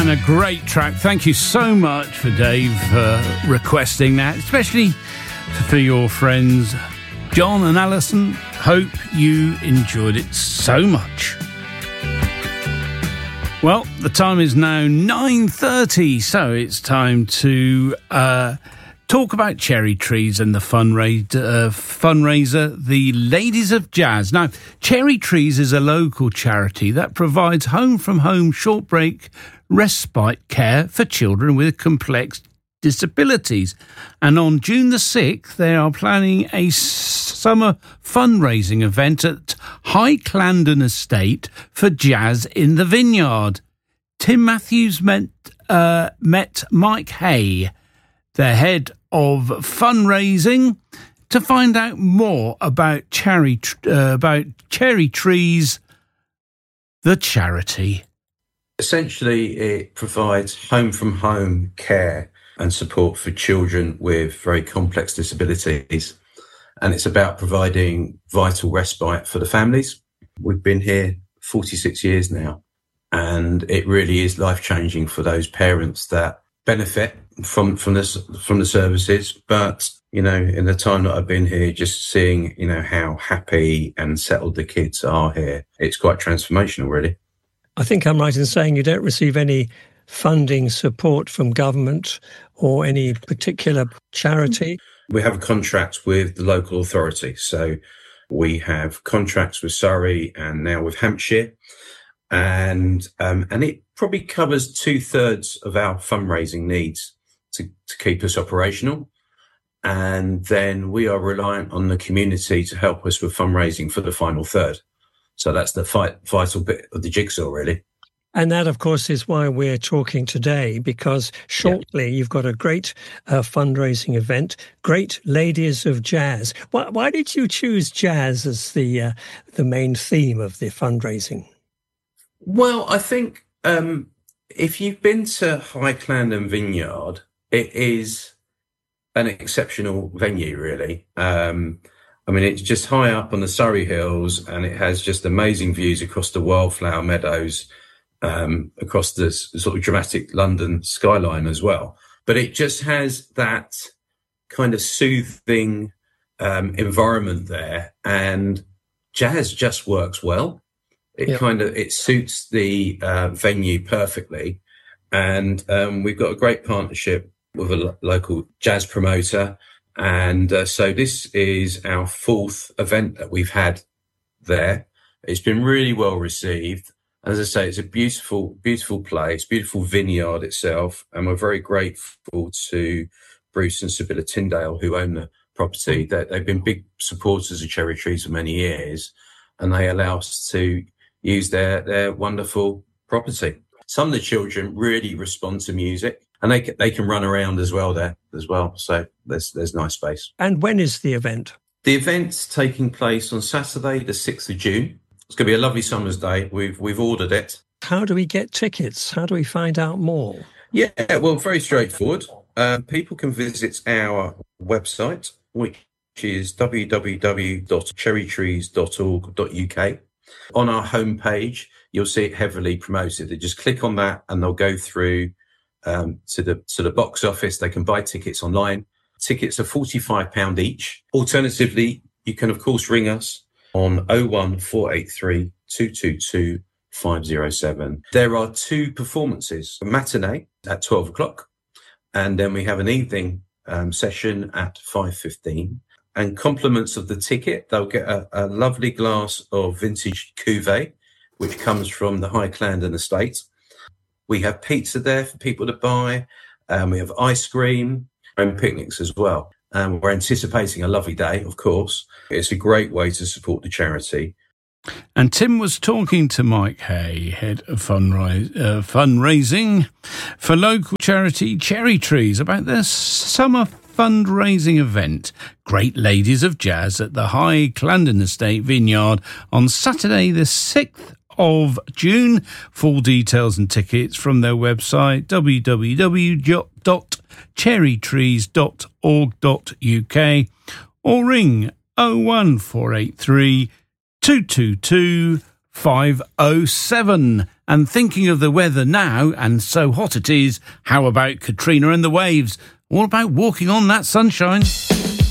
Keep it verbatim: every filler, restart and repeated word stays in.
And a great track. Thank you so much for Dave uh, requesting that, especially for your friends John and Alison. Hope you enjoyed it so much. Well, the time is now nine thirty, so it's time to uh, talk about Cherry Trees and the fundraiser, uh, fundraiser, the Ladies of Jazz. Now, Cherry Trees is a local charity that provides home-from-home short break respite care for children with complex disabilities. And on June the sixth, they are planning a summer fundraising event at High Clarendon Estate for Jazz in the Vineyard. Tim Matthews met, uh, met Mike Hay, the head of fundraising, to find out more about Cherry, uh, about Cherry Trees, the charity. Essentially, it provides home-from-home care and support for children with very complex disabilities. And it's about providing vital respite for the families. We've been here forty-six years now, and it really is life-changing for those parents that benefit from, from, this, from the services. But, you know, in the time that I've been here, just seeing, you know, how happy and settled the kids are here, it's quite transformational, really. I think I'm right in saying you don't receive any funding support from government or any particular charity? We have a contract with the local authority. So we have contracts with Surrey and now with Hampshire. And um, and it probably covers two thirds of our fundraising needs to, to keep us operational. And then we are reliant on the community to help us with fundraising for the final third. So that's the fight, vital bit of the jigsaw, really. And that, of course, is why we're talking today, because shortly yeah. you've got a great uh, fundraising event, Great Ladies of Jazz. Why, why did you choose jazz as the uh, the main theme of the fundraising? Well, I think um, if you've been to High Clarendon Vineyard, it is an exceptional venue, really. Um I mean, it's just high up on the Surrey Hills, and it has just amazing views across the wildflower meadows, um, across this sort of dramatic London skyline as well. But it just has that kind of soothing um, environment there, and jazz just works well. It yep. kind of, it suits the uh, venue perfectly. And um, we've got a great partnership with a lo- local jazz promoter. And uh, so this is our fourth event that we've had there. It's been really well received. As I say, it's a beautiful, beautiful place, beautiful vineyard itself. And we're very grateful to Bruce and Sibylla Tyndale, who own the property. They, they've been big supporters of Cherry Trees for many years, and they allow us to use their, their wonderful property. Some of the children really respond to music. And they they can run around as well there as well. So there's there's nice space. And when is the event? The event's taking place on Saturday, the sixth of June. It's going to be a lovely summer's day. We've we've ordered it. How do we get tickets? How do we find out more? Yeah, well, very straightforward. Uh, people can visit our website, which is w w w dot cherry trees dot org dot u k. On our homepage, you'll see it heavily promoted. They just click on that and they'll go through Um, to the to the box office. They can buy tickets online. Tickets are forty-five pounds each. Alternatively, you can, of course, ring us on oh one four eight three two two two five oh seven. There are two performances, a matinee at twelve o'clock, and then we have an evening um, session at five fifteen. And compliments of the ticket, they'll get a, a lovely glass of vintage cuvee, which comes from the High Clarendon estate. We have pizza there for people to buy. Um, we have ice cream and picnics as well. Um, we're anticipating a lovely day, of course. It's a great way to support the charity. And Tim was talking to Mike Hay, head of fundraise, uh, fundraising for local charity Cherry Trees, about their summer fundraising event, Great Ladies of Jazz, at the High Clarendon Estate Vineyard on Saturday the sixth of June. Full details and tickets from their website, w w w dot cherry trees dot org dot u k, or ring oh one four eight three two two two five oh seven. And thinking of the weather now, and so hot it is, how about Katrina and the waves? All about walking on that sunshine.